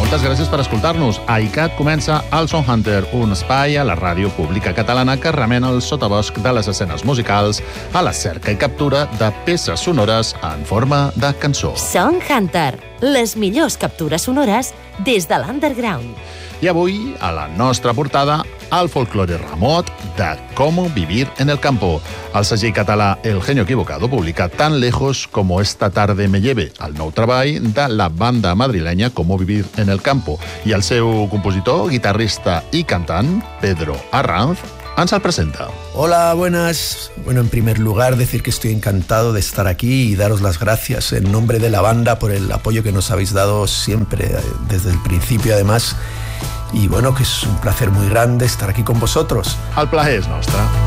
Moltes gràcies per escoltar-nos. A ICAT comença el Sound Hunter, un espai a la ràdio pública catalana que remena el sotabosc de les escenes musicals a la cerca i captura de peces sonores en forma de cançó. Sound Hunter, les millors captures sonores des de l'underground. I avui, a la nostra portada, el folklore remot de Cómo vivir en el campo. El segell català El Genio Equivocado publica Tan lejos como esta tarde me lleve, el nou treball de la banda madrilenya Cómo vivir en el campo. I el seu compositor, guitarrista i cantant, Pedro Arranz, ens el presenta. Hola, buenas. Bueno, en primer lugar, decir que estoy encantado de estar aquí y daros las gracias en nombre de la banda por el apoyo que nos habéis dado siempre, desde el principio además. Y bueno, que es un placer muy grande estar aquí con vosotros. El plaer és nostre.